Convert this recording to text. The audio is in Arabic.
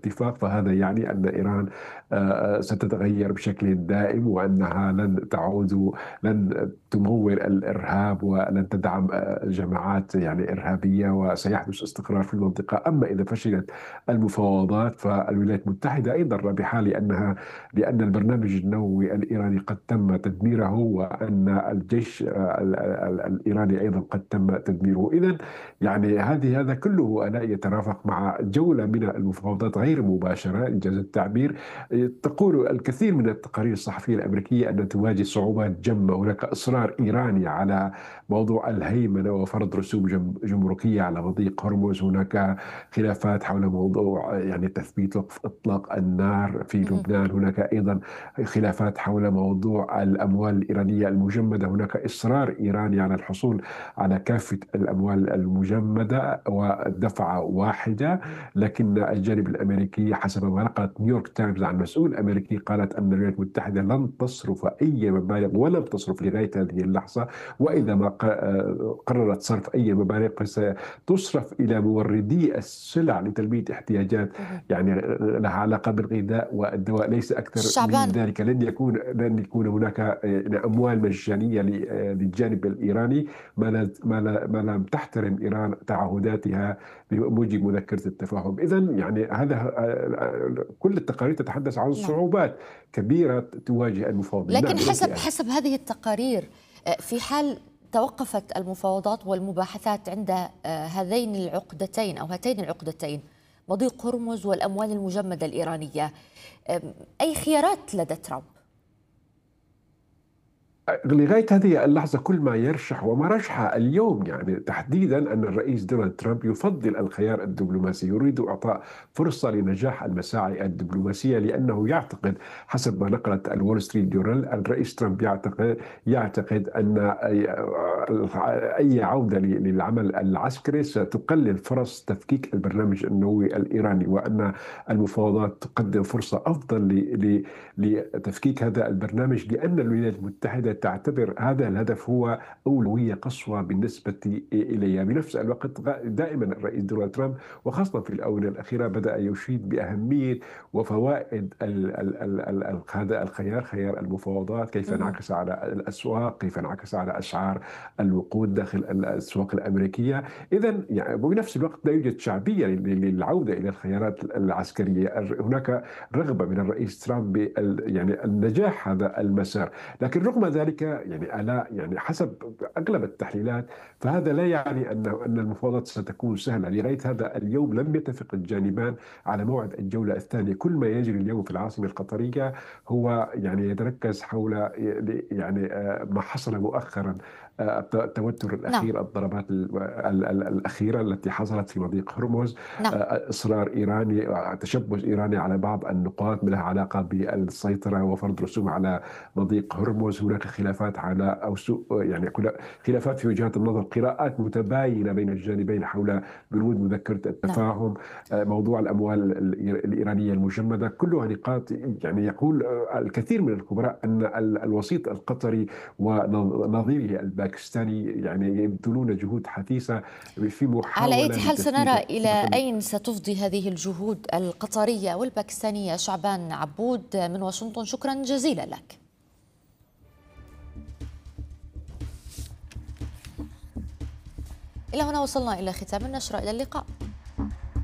الاتفاق، فهذا يعني أن إيران ستتغير بشكل دائم، وأنها لن تعود، لن تمول الإرهاب ولن تدعم جماعات يعني إرهابية، وسيحدث استقرار في المنطقة. أما إذا فشلت المفاوضات فالولايات المتحدة أيضا رابحة، لأن البرنامج النووي الإيراني قد تم تدميره، وأن الجيش الإيراني أيضا قد تم تدميره. إذا يعني هذا كله ألا يترافق مع جولة من المفاوضات غير مباشرة إنجاز التعبير. تقول الكثير من التقارير الصحفية الأمريكية أن تواجه صعوبات جمة. هناك إصرار إيراني على موضوع الهيمنة وفرض رسوم جمركية على مضيق هرمز. هناك خلافات حول موضوع يعني تثبيت وقف إطلاق النار في مهم. لبنان. هناك أيضا خلافات حول موضوع الأموال الإيرانية المجمدة. هناك إصرار إيراني على الحصول على كافة الأموال المجمدة ودفعة واحدة. لكن الجانب الأمريكي حسب ما نقلت نيويورك تايمز عن مسؤول أمريكي قالت أن الولايات المتحدة لن تصرف أي مبالغ ولم تصرف لغاية هذه اللحظة، مهم. وإذا ما قررت صرف أي مبالغ فستصرف إلى موردي السلع لتلبية احتياجات مهم. يعني لها علاقة بالغذاء والدواء، ليس أكثر من شعبان، ذلك. لن يكون هناك أموال مجانية للجانب الإيراني ما لم تحترم إيران تعهداتها بموجب مذكرة التفاهم. إذا يعني هذا كل التقارير تتحدث عن نعم. صعوبات كبيرة تواجه المفاوضين. لكن نعم، إليك حسب أنت. حسب هذه التقارير، في حال توقفت المفاوضات والمباحثات عند هذين العقدتين أو هاتين العقدتين، مضيق هرمز والأموال المجمدة الإيرانية، أي خيارات لدى ترامب؟ لغاية هذه اللحظة كل ما يرشح وما رشح اليوم يعني تحديدا أن الرئيس دونالد ترامب يفضل الخيار الدبلوماسي، يريد إعطاء فرصة لنجاح المساعي الدبلوماسية، لأنه يعتقد حسب ما نقلت الول ستريت جورنال الرئيس ترامب يعتقد أن أي عودة للعمل العسكري ستقلل فرص تفكيك البرنامج النووي الإيراني، وأن المفاوضات تقدم فرصة أفضل لتفكيك هذا البرنامج، لأن الولايات المتحدة تعتبر هذا الهدف هو أولوية قصوى بالنسبة إليها. بنفس الوقت دائما الرئيس دونالد ترامب وخاصة في الآونة الأخيرة بدأ يشيد بأهمية وفوائد هذا الخيار، خيار المفاوضات، كيف مهم. انعكس على الأسواق، كيف انعكس على أسعار الوقود داخل الأسواق الأمريكية. إذا يعني وبنفس الوقت لا يوجد شعبية للعودة إلى الخيارات العسكرية. هناك رغبة من الرئيس ترامب يعني النجاح هذا المسار. لكن رغم ذلك يعني ألا يعني حسب أغلب التحليلات فهذا لا يعني أن المفاوضات ستكون سهلة. لغاية هذا اليوم لم يتفق الجانبان على موعد الجولة الثانية. كل ما يجري اليوم في العاصمة القطرية هو يعني يتركز حول يعني ما حصل مؤخرا، التوتر نعم. الأخير، الضربات الأخيرة التي حصلت في مضيق هرمز، نعم. إصرار إيراني، تشبث إيراني على بعض النقاط لها علاقة بالسيطرة وفرض رسوم على مضيق هرمز. هناك خلافات على أو سوء يعني خلافات في وجهات النظر، قراءات متباينة بين الجانبين حول بنود مذكرة نعم. التفاهم، موضوع الأموال الإيرانية المجمدة، كلها نقاط يعني يقول الكثير من الخبراء أن الوسيط القطري ونظيره الباكستاني يعني يبذلون جهود حثيثة في على أي محاولة حال سنرى لتثبيت إلى أين ستفضي هذه الجهود القطرية والباكستانية. شعبان عبود من واشنطن، شكرا جزيلا لك. إلى هنا وصلنا إلى ختام النشرة، إلى اللقاء.